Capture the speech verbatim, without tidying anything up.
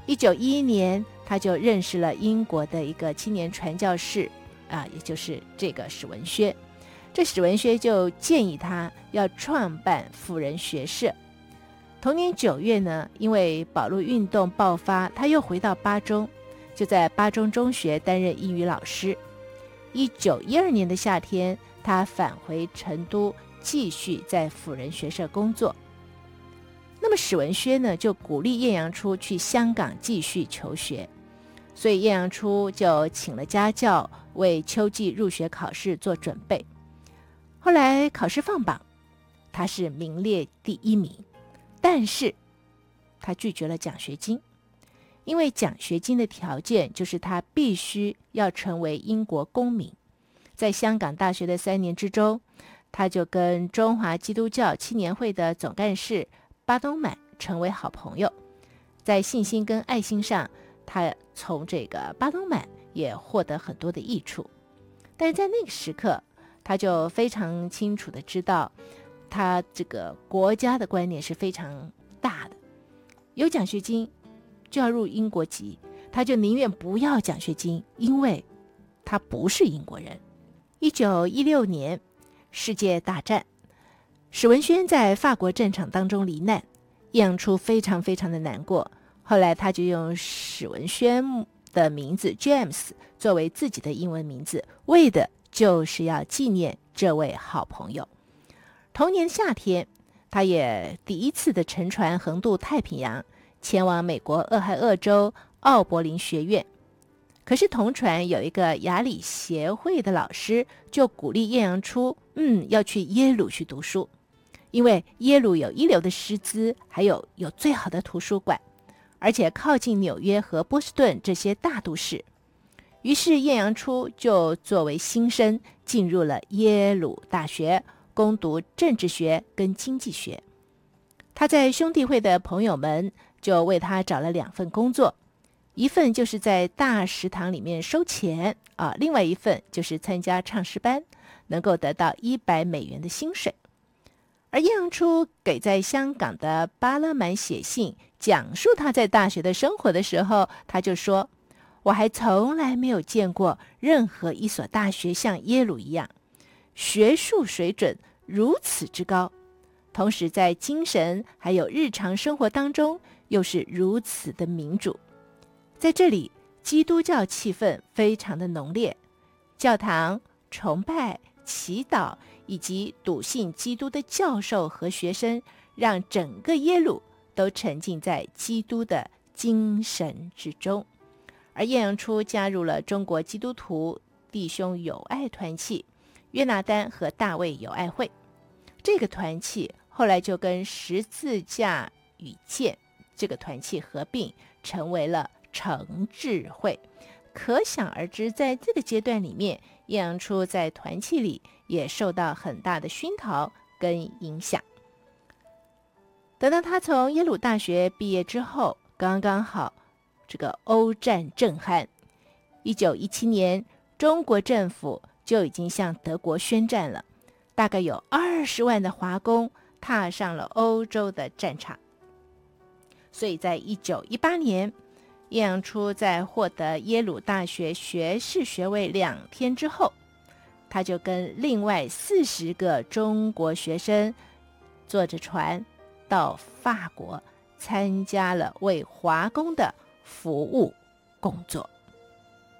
一九一一年，他就认识了英国的一个青年传教士啊，也就是这个史文轩。这史文轩就建议他要创办辅仁学社。同年九月呢，因为保路运动爆发，他又回到巴中，就在巴中中学担任英语老师。一九一二年的夏天，他返回成都，继续在辅仁学社工作。那么史文轩呢，就鼓励晏阳初去香港继续求学，所以晏阳初就请了家教，为秋季入学考试做准备。后来考试放榜，他是名列第一名，但是他拒绝了奖学金，因为奖学金的条件就是他必须要成为英国公民。在香港大学的三年之中，他就跟中华基督教青年会的总干事巴东满成为好朋友，在信心跟爱心上，他从这个巴东满也获得很多的益处。但是在那个时刻，他就非常清楚的知道，他这个国家的观念是非常大的，有奖学金就要入英国籍，他就宁愿不要奖学金，因为他不是英国人。一九一六年世界大战，史文轩在法国战场当中罹难，晏阳初非常非常的难过。后来他就用史文轩的名字 James 作为自己的英文名字，为的就是要纪念这位好朋友。同年夏天，他也第一次的乘船横渡太平洋，前往美国俄亥俄州奥柏林学院。可是同船有一个亚里协会的老师就鼓励晏阳初嗯，要去耶鲁去读书，因为耶鲁有一流的师资，还有有最好的图书馆，而且靠近纽约和波士顿这些大都市。于是晏阳初就作为新生进入了耶鲁大学，攻读政治学跟经济学。他在兄弟会的朋友们就为他找了两份工作，一份就是在大食堂里面收钱啊，另外一份就是参加唱诗班，能够得到一百美元的薪水。而晏阳初给在香港的巴勒曼写信，讲述他在大学的生活的时候，他就说：我还从来没有见过任何一所大学像耶鲁一样，学术水准如此之高，同时在精神还有日常生活当中又是如此的民主。在这里，基督教气氛非常的浓烈，教堂、崇拜、祈祷以及笃信基督的教授和学生，让整个耶鲁都沉浸在基督的精神之中。而晏阳初加入了中国基督徒弟兄友爱团契约拿丹和大卫友爱会，这个团契后来就跟十字架与剑这个团契合并，成为了诚志会。可想而知，在这个阶段里面，晏阳初在团契里也受到很大的熏陶跟影响。等到他从耶鲁大学毕业之后，刚刚好这个欧战正酣，一九一七年，中国政府就已经向德国宣战了，大概有二十万的华工踏上了欧洲的战场。所以在一九一八年，晏阳初在获得耶鲁大学学士学位两天之后，他就跟另外四十个中国学生坐着船到法国，参加了为华工的服务工作。